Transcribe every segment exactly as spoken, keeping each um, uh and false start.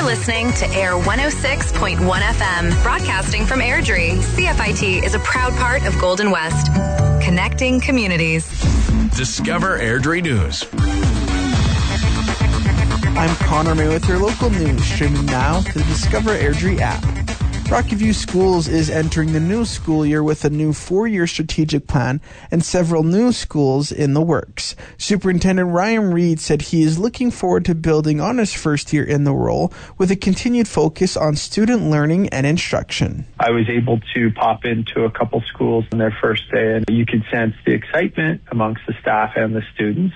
You're listening to Air one oh six point one F M, broadcasting from Airdrie. C F I T is a proud part of Golden West, connecting communities. Discover Airdrie News. I'm Connor May with your local news, streaming now to the Discover Airdrie app. Rocky Schools is entering the new school year with a new four-year strategic plan and several new schools in the works. Superintendent Ryan Reed said he is looking forward to building on his first year in the role with a continued focus on student learning and instruction. I was able to pop into a couple schools on their first day, and you could sense the excitement amongst the staff and the students.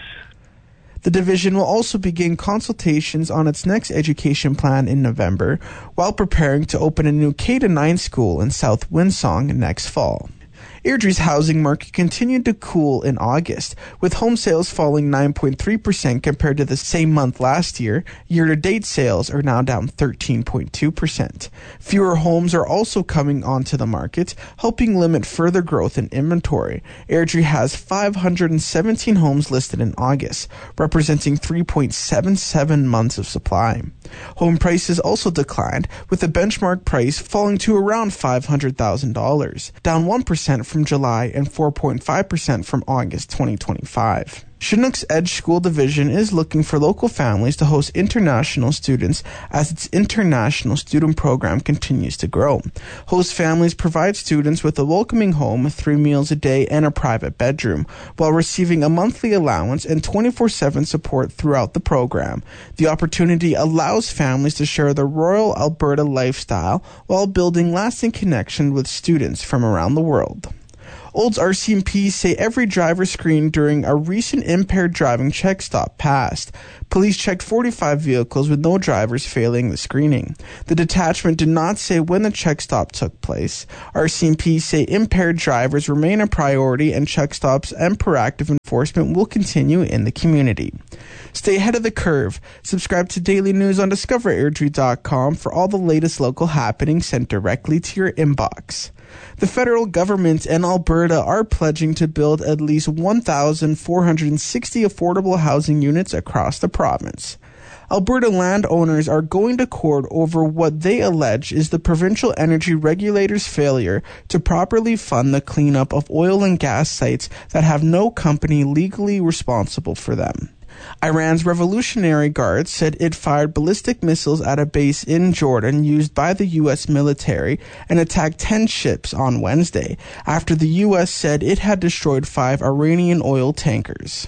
The division will also begin consultations on its next education plan in November, while preparing to open a new K to nine school in South Windsong next fall. Airdrie's housing market continued to cool in August, with home sales falling nine point three percent compared to the same month last year. Year-to-date sales are now down thirteen point two percent. Fewer homes are also coming onto the market, helping limit further growth in inventory. Airdrie has five hundred seventeen homes listed in August, representing three point seven seven months of supply. Home prices also declined, with the benchmark price falling to around five hundred thousand dollars, down one percent from July and four point five percent from August twenty twenty-five. Chinook's Edge School Division is looking for local families to host international students as its international student program continues to grow. Host families provide students with a welcoming home, three meals a day, and a private bedroom, while receiving a monthly allowance and twenty-four seven support throughout the program. The opportunity allows families to share the Royal Alberta lifestyle while building lasting connection with students from around the world. Olds R C M P say every driver screened during a recent impaired driving check stop passed. Police checked forty-five vehicles with no drivers failing the screening. The detachment did not say when the check stop took place. R C M P say impaired drivers remain a priority and check stops and proactive enforcement will continue in the community. Stay ahead of the curve. Subscribe to daily news on discover airdrie dot com for all the latest local happenings sent directly to your inbox. The federal government and Alberta are pledging to build at least one thousand four hundred sixty affordable housing units across the province. Alberta landowners are going to court over what they allege is the provincial energy regulator's failure to properly fund the cleanup of oil and gas sites that have no company legally responsible for them. Iran's Revolutionary Guard said it fired ballistic missiles at a base in Jordan used by the U S military and attacked ten ships on Wednesday, after the U S said it had destroyed five Iranian oil tankers.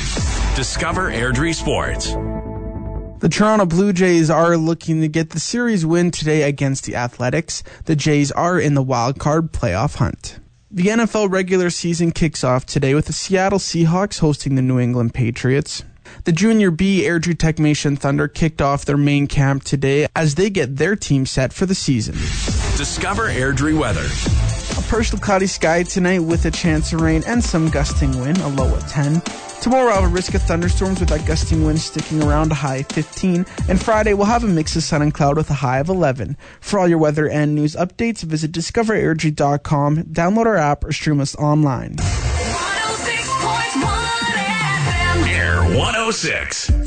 Discover Airdrie Sports. The Toronto Blue Jays are looking to get the series win today against the Athletics. The Jays are in the wild card playoff hunt. The N F L regular season kicks off today with the Seattle Seahawks hosting the New England Patriots. The Junior B Airdrie Techmation Thunder kicked off their main camp today as they get their team set for the season. Discover Airdrie weather. A partial cloudy sky tonight with a chance of rain and some gusting wind, a low of ten. Tomorrow we'll have a risk of thunderstorms with that gusting wind sticking around, a high of fifteen. And Friday we'll have a mix of sun and cloud with a high of eleven. For all your weather and news updates, visit discover airdrie dot com, download our app, or stream us online. Air one oh six.